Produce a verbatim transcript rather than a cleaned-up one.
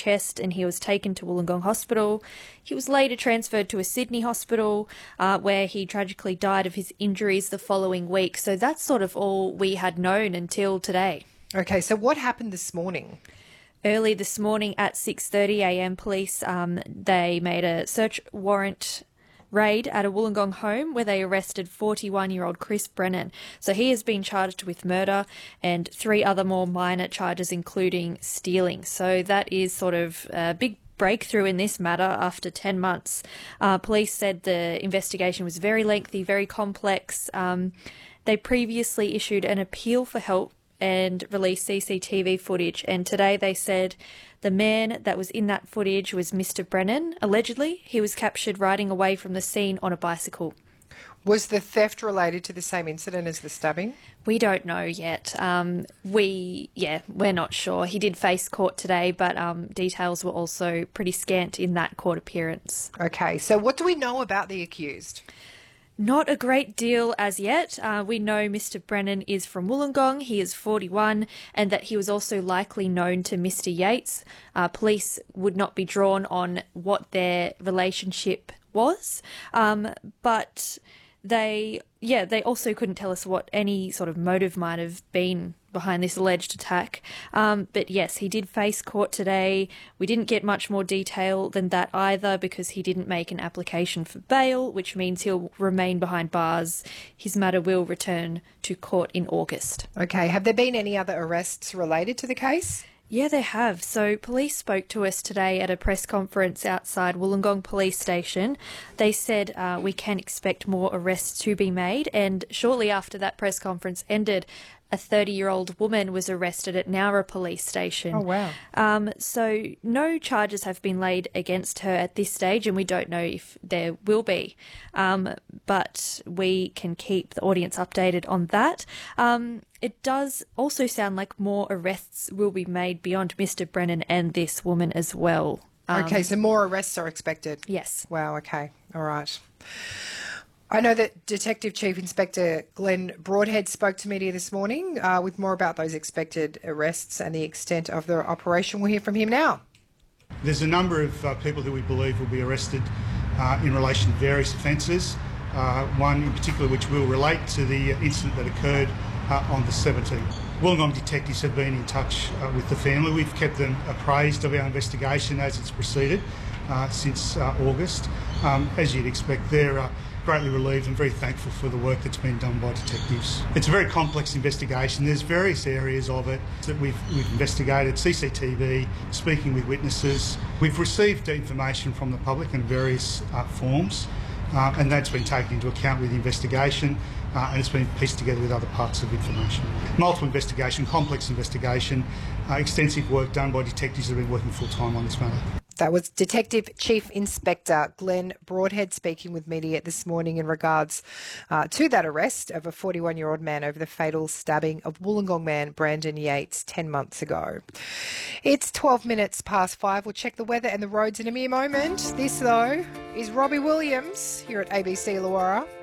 chest and he was taken to Wollongong Hospital. He was later transferred to a Sydney hospital uh, where he tragically died of his injuries the following week. So that's sort of all we had known until today. Okay, so what happened this morning? Early this morning at six thirty a m, police, um, they made a search warrant raid at a Wollongong home where they arrested forty-one-year-old Chris Brennan. So he has been charged with murder and three other more minor charges, including stealing. So that is sort of a big breakthrough in this matter after ten months. Uh, police said the investigation was very lengthy, very complex. Um, they previously issued an appeal for help and released C C T V footage. And today they said the man that was in that footage was Mister Brennan. Allegedly, he was captured riding away from the scene on a bicycle. Was the theft related to the same incident as the stabbing? We don't know yet. Um, we, yeah, we're not sure. He did face court today, but um, details were also pretty scant in that court appearance. Okay, so what do we know about the accused? Not a great deal as yet. Uh, we know Mister Brennan is from Wollongong, he is forty-one, and that he was also likely known to Mister Yates. Uh, police would not be drawn on what their relationship was, um, but they, yeah, they also couldn't tell us what any sort of motive might have been behind this alleged attack. Um, but yes, he did face court today. We didn't get much more detail than that either because he didn't make an application for bail, which means he'll remain behind bars. His matter will return to court in August. Okay, have there been any other arrests related to the case? Yeah, they have. So police spoke to us today at a press conference outside Wollongong Police Station. They said uh, we can expect more arrests to be made, and shortly after that press conference ended, a thirty-year-old woman was arrested at Nowra Police Station. Oh, wow. Um, so no charges have been laid against her at this stage, and we don't know if there will be. Um, but we can keep the audience updated on that. Um, it does also sound like more arrests will be made beyond Mister Brennan and this woman as well. Um, Okay, so more arrests are expected? Yes. Wow, okay. All right. I know that Detective Chief Inspector Glenn Broadhead spoke to media this morning uh, with more about those expected arrests and the extent of the operation. We'll hear from him now. There's a number of uh, people who we believe will be arrested uh, in relation to various offences, uh, one in particular which will relate to the incident that occurred uh, on the seventeenth. Wollongong detectives have been in touch uh, with the family. We've kept them appraised of our investigation as it's proceeded uh, since uh, August. Um, as you'd expect, they're uh, greatly relieved and very thankful for the work that's been done by detectives. It's a very complex investigation. There's various areas of it that we've, we've investigated, C C T V, speaking with witnesses. We've received information from the public in various uh, forms, uh, and that's been taken into account with the investigation, uh, and it's been pieced together with other parts of information. Multiple investigation, complex investigation, uh, extensive work done by detectives that have been working full-time on this matter. That was Detective Chief Inspector Glenn Broadhead speaking with media this morning in regards uh, to that arrest of a forty-one-year-old man over the fatal stabbing of Wollongong man Brandon Yates ten months ago. It's twelve minutes past five. We'll check the weather and the roads in a mere moment. This, though, is Robbie Williams here at A B C Illawarra.